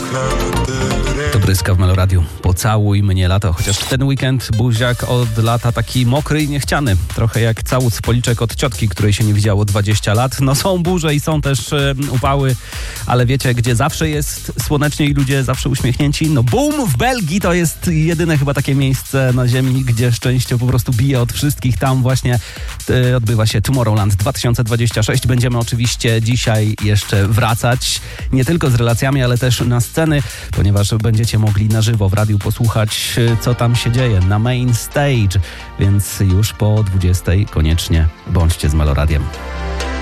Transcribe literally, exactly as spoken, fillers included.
To Bryska w Meloradiu. Pocałuj mnie lato. Chociaż ten weekend buziak od lata taki mokry i niechciany. Trochę jak całuc w policzek od ciotki, której się nie widziało dwadzieścia lat. No są burze i są też e, upały, ale wiecie, gdzie zawsze jest słonecznie i ludzie zawsze uśmiechnięci? No boom! W Belgii to jest jedyne chyba takie miejsce na ziemi, gdzie szczęście po prostu bije od wszystkich. Tam właśnie e, odbywa się Tomorrowland dwa tysiące dwadzieścia sześć. Będziemy oczywiście dzisiaj jeszcze wracać. Nie tylko z relacjami, ale też na sceny, ponieważ będziecie mogli na żywo w radiu posłuchać, co tam się dzieje na main stage, więc już po dwudziestej koniecznie bądźcie z Meloradiem.